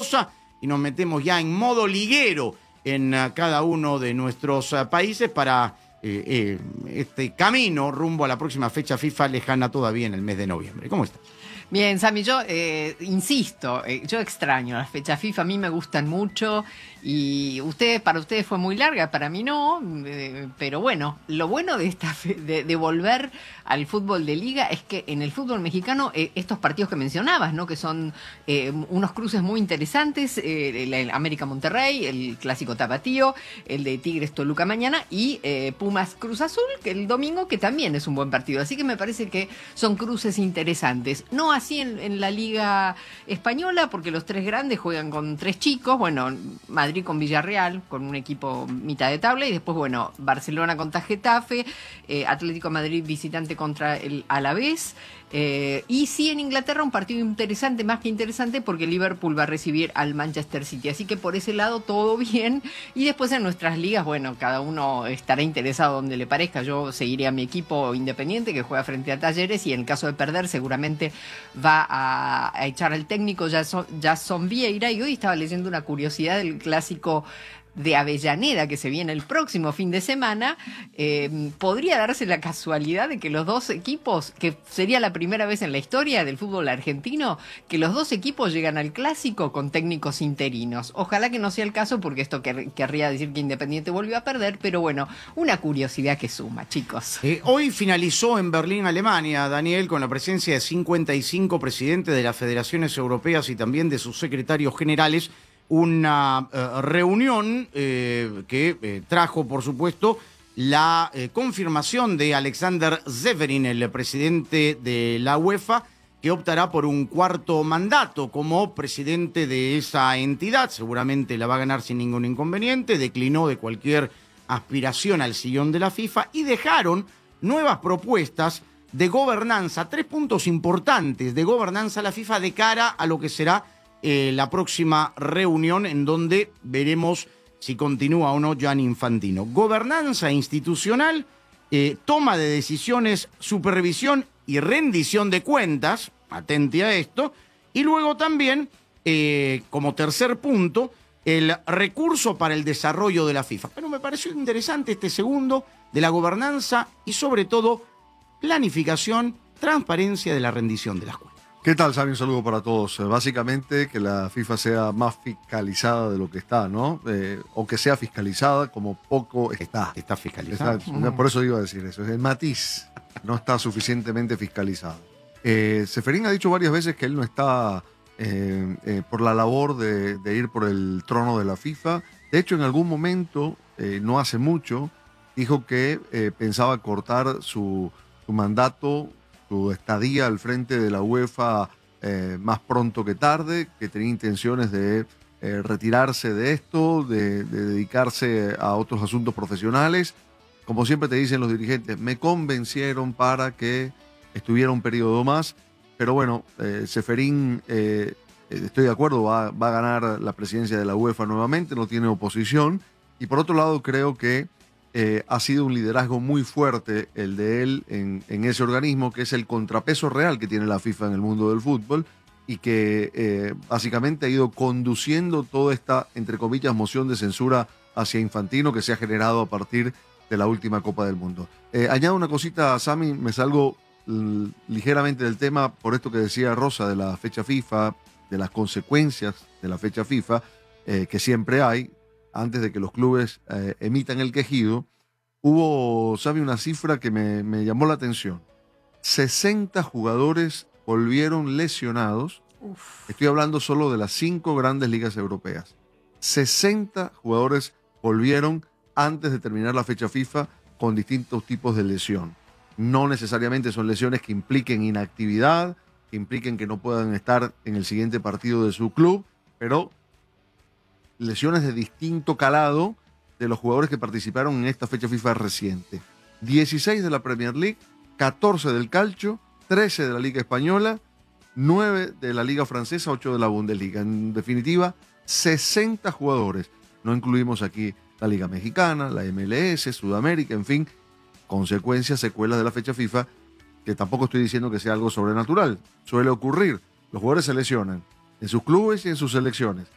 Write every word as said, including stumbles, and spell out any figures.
cosa y nos metemos ya en modo liguero en uh, cada uno de nuestros uh, países para eh, eh, este camino rumbo a la próxima fecha FIFA lejana todavía en el mes de noviembre. ¿Cómo estás? Bien, Sammy, yo eh, insisto, eh, yo extraño las fechas FIFA, a mí me gustan mucho y ustedes, para ustedes fue muy larga, para mí no, eh, pero bueno, lo bueno de esta fe, de, de volver al fútbol de liga es que en el fútbol mexicano eh, estos partidos que mencionabas, ¿no? Que son eh, unos cruces muy interesantes, eh, el, el América Monterrey, el clásico tapatío, el de Tigres Toluca mañana y eh, Pumas Cruz Azul, que el domingo, que también es un buen partido, así que me parece que son cruces interesantes, no así en, en la Liga Española, porque los tres grandes juegan con tres chicos, bueno, Madrid con Villarreal, con un equipo mitad de tabla, y después, bueno, Barcelona contra Getafe, eh, Atlético de Madrid visitante contra el Alavés, eh, y sí en Inglaterra un partido interesante, más que interesante, porque Liverpool va a recibir al Manchester City, así que por ese lado todo bien, y después en nuestras ligas, bueno, cada uno estará interesado donde le parezca. Yo seguiré a mi equipo Independiente, que juega frente a Talleres, y en caso de perder seguramente va a, a echar al técnico Jason Vieira. Y hoy estaba leyendo una curiosidad del clásico de Avellaneda que se viene el próximo fin de semana. Eh, podría darse la casualidad de que los dos equipos, que sería la primera vez en la historia del fútbol argentino, que los dos equipos llegan al clásico con técnicos interinos. Ojalá que no sea el caso, porque esto quer- querría decir que Independiente volvió a perder, pero bueno, una curiosidad que suma, chicos. Eh, hoy finalizó en Berlín, Alemania, Daniel, con la presencia de cincuenta y cinco presidentes de las federaciones europeas y también de sus secretarios generales, una uh, reunión eh, que eh, trajo, por supuesto, la eh, confirmación de Alexander Seferin, el presidente de la UEFA, que optará por un cuarto mandato como presidente de esa entidad. Seguramente la va a ganar sin ningún inconveniente, declinó de cualquier aspiración al sillón de la FIFA y dejaron nuevas propuestas de gobernanza, tres puntos importantes de gobernanza a la FIFA de cara a lo que será Eh, la próxima reunión, en donde veremos si continúa o no Gianni Infantino. Gobernanza institucional, eh, toma de decisiones, supervisión y rendición de cuentas, atente a esto, y luego también, eh, como tercer punto, el recurso para el desarrollo de la FIFA. Pero me pareció interesante este segundo, de la gobernanza y sobre todo planificación, transparencia de la rendición de las cuentas. ¿Qué tal, Sammy? Un saludo para todos. Eh, básicamente que la FIFA sea más fiscalizada de lo que está, ¿no? Eh, o que sea fiscalizada como poco está. Está fiscalizada. Está, mm. Por eso iba a decir eso. El matiz no está suficientemente fiscalizado. Eh, Seferin ha dicho varias veces que él no está eh, eh, por la labor de, de ir por el trono de la FIFA. De hecho, en algún momento, eh, no hace mucho, dijo que eh, pensaba cortar su, su mandato, su estadía al frente de la UEFA eh, más pronto que tarde, que tenía intenciones de eh, retirarse de esto, de, de dedicarse a otros asuntos profesionales. Como siempre te dicen los dirigentes, me convencieron para que estuviera un periodo más, pero bueno, eh, Seferin, eh, estoy de acuerdo, va, va a ganar la presidencia de la UEFA nuevamente, no tiene oposición, y por otro lado creo que Eh, ha sido un liderazgo muy fuerte el de él en, en ese organismo, que es el contrapeso real que tiene la FIFA en el mundo del fútbol y que eh, básicamente ha ido conduciendo toda esta, entre comillas, moción de censura hacia Infantino que se ha generado a partir de la última Copa del Mundo. Eh, añado una cosita, Sammy, me salgo l- ligeramente del tema por esto que decía Rosa de la fecha FIFA, de las consecuencias de la fecha FIFA, eh, que siempre hay. Antes de que los clubes eh, emitan el quejido, hubo, ¿sabe? Una cifra que me, me llamó la atención. sesenta jugadores volvieron lesionados. Uf. Estoy hablando solo de las cinco grandes ligas europeas. sesenta jugadores volvieron antes de terminar la fecha FIFA con distintos tipos de lesión. No necesariamente son lesiones que impliquen inactividad, que impliquen que no puedan estar en el siguiente partido de su club, pero lesiones de distinto calado de los jugadores que participaron en esta fecha FIFA reciente. dieciséis de la Premier League, catorce del Calcio, trece de la Liga Española, nueve de la Liga Francesa, ocho de la Bundesliga. En definitiva, sesenta jugadores. No incluimos aquí la Liga Mexicana, la M L S, Sudamérica, en fin, consecuencias, secuelas de la fecha FIFA, que tampoco estoy diciendo que sea algo sobrenatural. Suele ocurrir. Los jugadores se lesionan en sus clubes y en sus selecciones.